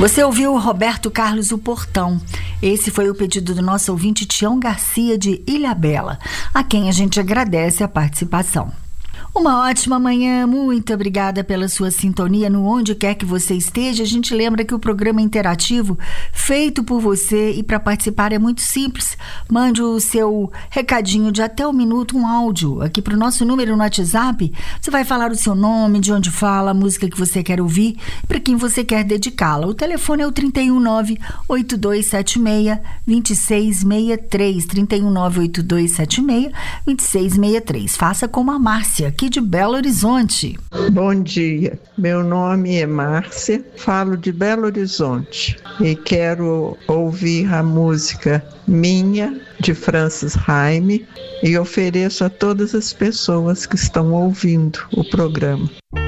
Você ouviu o Roberto Carlos, O Portão. Esse foi o pedido do nosso ouvinte Tião Garcia de Ilhabela, a quem a gente agradece a participação. Uma ótima manhã, muito obrigada pela sua sintonia no onde quer que você esteja. A gente lembra que o programa interativo feito por você e para participar é muito simples. Mande o seu recadinho de até 1 minuto, um áudio aqui para o nosso número no WhatsApp. Você vai falar o seu nome, de onde fala, a música que você quer ouvir e para quem você quer dedicá-la. O telefone é o 319-8276-2663, 319-8276-2663. Faça como a Márcia, aqui de Belo Horizonte. Bom dia, meu nome é Márcia, falo de Belo Horizonte e quero ouvir a música Minha, de Francis Raime, e ofereço a todas as pessoas que estão ouvindo o programa.